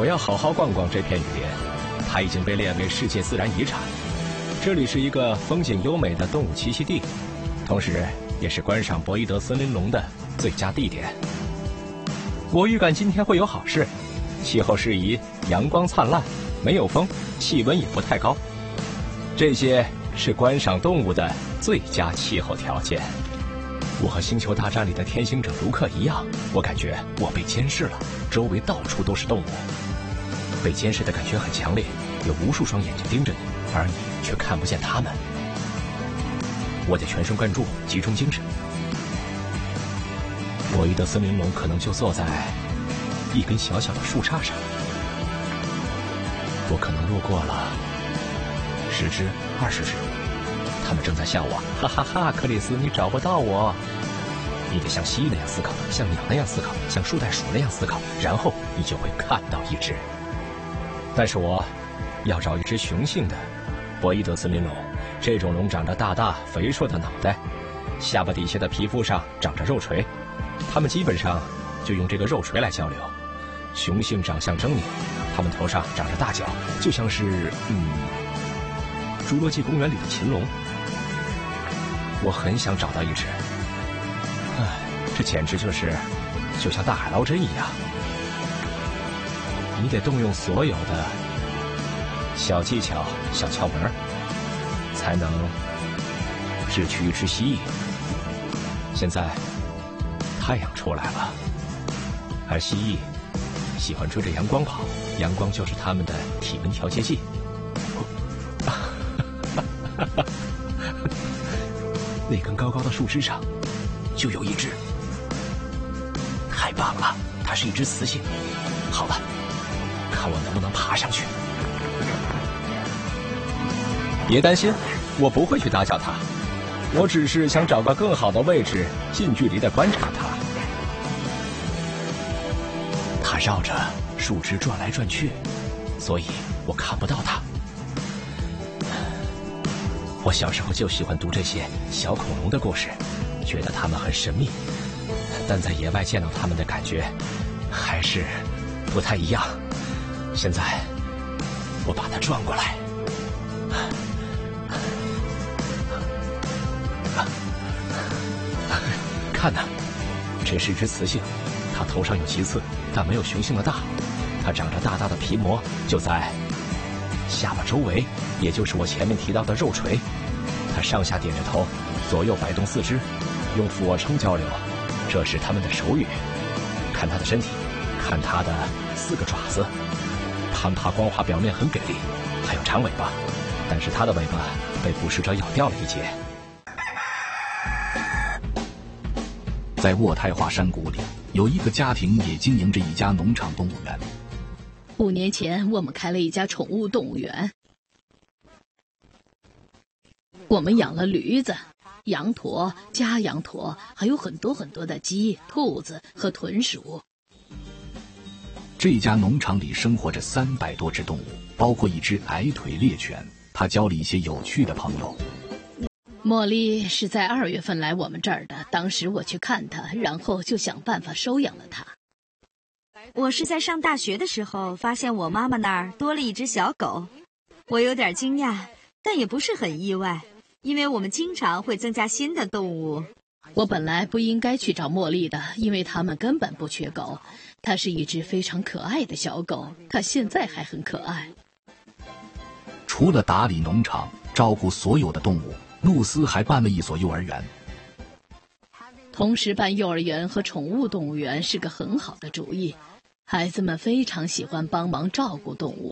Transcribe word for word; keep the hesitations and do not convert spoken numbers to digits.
我要好好逛逛这片雨林，它已经被列为世界自然遗产。这里是一个风景优美的动物栖息地，同时也是观赏博伊德森林龙的最佳地点。我预感今天会有好事，气候适宜，阳光灿烂，没有风，气温也不太高，这些是观赏动物的最佳气候条件。我和星球大战里的天行者卢克一样，我感觉我被监视了，周围到处都是动物。被监视的感觉很强烈，有无数双眼睛盯着你，而你却看不见他们。我得全神贯注，集中精神。博伊德森林龙可能就坐在一根小小的树杈上，我可能路过了十只、二十只，他们正在笑我，哈哈哈！克里斯，你找不到我。你得像蜥蜴那样思考，像鸟那样思考，像树袋鼠那样思考，然后你就会看到一只。但是我要找一只雄性的博伊德森林龙，这种龙长着大大肥硕的脑袋，下巴底下的皮肤上长着肉垂，它们基本上就用这个肉垂来交流。雄性长相狰狞，它们头上长着大角，就像是嗯，侏罗纪公园里的禽龙。我很想找到一只，唉，这简直就是就像大海捞针一样。你得动用所有的小技巧、小窍门，才能智取一只蜥蜴。现在太阳出来了，而蜥蜴喜欢追着阳光跑，阳光就是它们的体温调节剂。那根高高的树枝上就有一只，太棒了！它是一只雌性。好了，看我能不能爬上去。别担心，我不会去打搅它，我只是想找个更好的位置，近距离的观察它。它绕着树枝转来转去，所以我看不到它。我小时候就喜欢读这些小恐龙的故事，觉得它们很神秘，但在野外见到它们的感觉还是不太一样。现在我把它转过来，看呐，这是一只雌性，它头上有棘刺，但没有雄性的大。它长着大大的皮膜，就在下巴周围，也就是我前面提到的肉垂。它上下点着头，左右摆动四肢，用俯卧撑交流，这是它们的手语。看它的身体，看它的四个爪子，攀爬光滑表面很给力，还有长尾巴，但是它的尾巴被捕食者咬掉了一截。 在渥太华山谷里，有一个家庭也经营着一家农场动物园。 五年前，我们开了一家宠物动物园。我们养了驴子、羊驼、家羊驼，还有很多很多的鸡、兔子和豚鼠。 这家农场里生活着三百多只动物，包括一只矮腿猎犬。它交了一些有趣的朋友。 茉莉是在二月份来我们这儿的，当时我去看她，然后就想办法收养了她。 我是在上大学的时候发现我妈妈那儿多了一只小狗，我有点惊讶，但也不是很意外，因为我们经常会增加新的动物。 我本来不应该去找茉莉的，因为他们根本不缺狗。它是一只非常可爱的小狗，它现在还很可爱。 除了打理农场、照顾所有的动物，露丝还办了一所幼儿园。 同时办幼儿园和宠物动物园是个很好的主意，孩子们非常喜欢帮忙照顾动物。